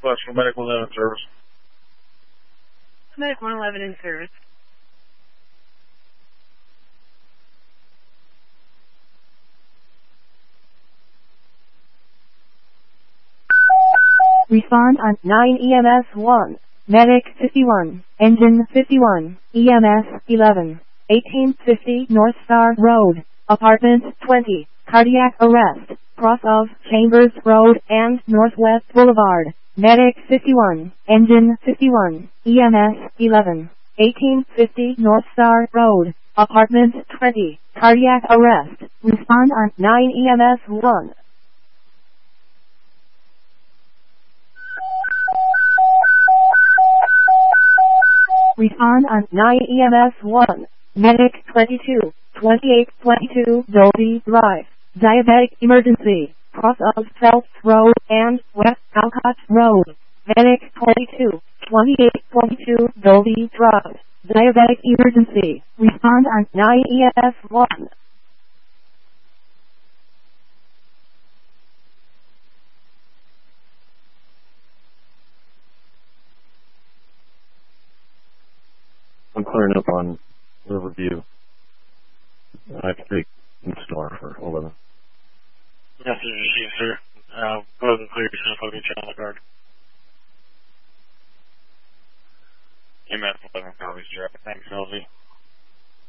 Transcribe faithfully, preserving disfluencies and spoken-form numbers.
request for Medic one eleven service. Medic one eleven in service. Respond on nine E M S one. Medic fifty-one, Engine fifty-one, E M S eleven, eighteen fifty North Star Road, Apartment twenty, Cardiac Arrest, cross of Chambers Road and Northwest Boulevard. Medic fifty-one, Engine fifty-one, E M S eleven, eighteen fifty North Star Road, Apartment twenty, Cardiac Arrest. Respond on nine E M S one. Respond on nine E M S one. Medic twenty-two, twenty-eight twenty-two Dolby Drive. Diabetic emergency. Cross of Phelps Road and West Alcott Road. Medic twenty-two, twenty-eight twenty-two Dolby Drive. Diabetic emergency. Respond on nine E M S one. I'm clearing up on Riverview. I have to take Star for eleven. Message received, sir. Uh, go ahead and clear yourself. I'll get you on the guard. M S eleven, copies, sir. Thanks, L Z.